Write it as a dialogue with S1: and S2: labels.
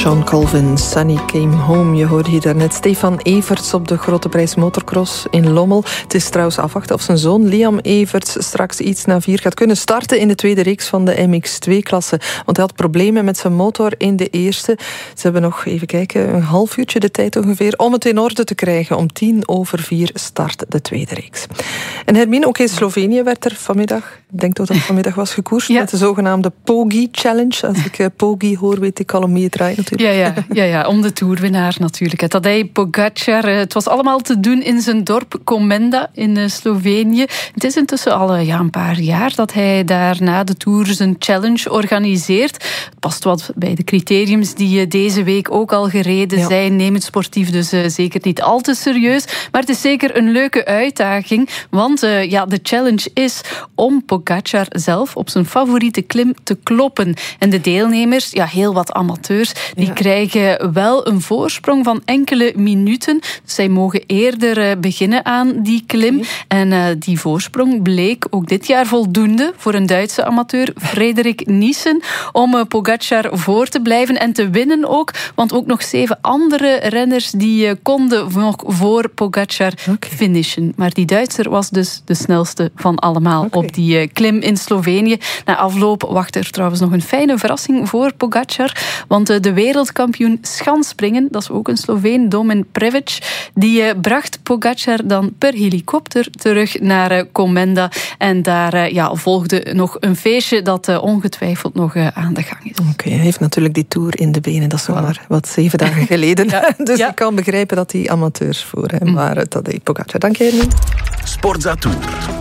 S1: John Colvin, Sunny Came Home. Je hoorde hier daarnet Stefan Everts op de Grote Prijs Motocross in Lommel. Het is trouwens afwachten of zijn zoon Liam Everts straks iets na 4 gaat kunnen starten in de tweede reeks van de MX2-klasse. Want hij had problemen met zijn motor in de eerste. Ze hebben nog, even kijken, een half uurtje de tijd ongeveer om het in orde te krijgen. Om 4:10 start de tweede reeks. En Hermine, ook in Slovenië werd er vanmiddag, ik denk dat het vanmiddag was gekoerst, met de zogenaamde Poggi Challenge. Als ik Poggi hoor, weet ik al om wie het draait natuurlijk.
S2: Ja, om de toerwinnaar natuurlijk. Tadej Pogačar. Het was allemaal te doen in zijn dorp Komenda in Slovenië. Het is intussen al een paar jaar dat hij daar na de Tour zijn challenge organiseert. Het past wat bij de criteriums die deze week ook al gereden zijn. Neem het sportief dus zeker niet al te serieus. Maar het is zeker een leuke uitdaging. Want de challenge is om Pogačar zelf op zijn favoriete klim te kloppen. En de deelnemers, heel wat amateurs, die krijgen wel een voorsprong van enkele minuten. Dus zij mogen eerder beginnen aan die klim. En die voorsprong bleek ook dit jaar voldoende voor een Duitse amateur, Frederik Niesen, om Pogačar voor te blijven en te winnen ook. Want ook nog 7 andere renners die konden nog voor Pogačar finishen. Maar die Duitser was dus de snelste van allemaal op die klim in Slovenië. Na afloop wacht er trouwens nog een fijne verrassing voor Pogačar. Want de wereldkampioen schansspringen, dat is ook een Sloveen, Domen Previc, die bracht Pogačar dan per helikopter terug naar Komenda. En daar volgde nog een feestje dat ongetwijfeld nog aan de gang is.
S1: Oké, hij heeft natuurlijk die Tour in de benen. Dat is maar 7 dagen geleden. Dus ik kan begrijpen dat die amateurs voor hem waren. Tadej Pogačar. Dank je, Hermine.
S3: Sportza Tour.